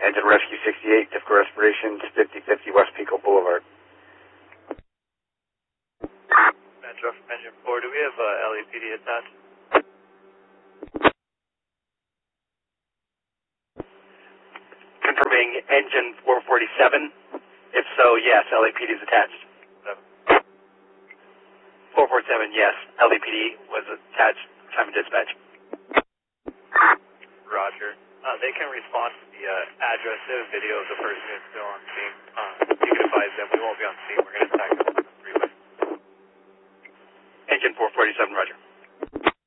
Engine Rescue 68, difficult respirations, 5050 West Pico Boulevard. Metro from Engine 4, do we have LAPD attached? Confirming Engine 447. If so, yes, LAPD is attached. 447, yes, LAPD was attached. Time of dispatch. Roger. They can respond to the address. They have a video of the person who's still on scene. You can advise them. We won't be on scene. We're going to attack them on the freeway. Engine 447, roger.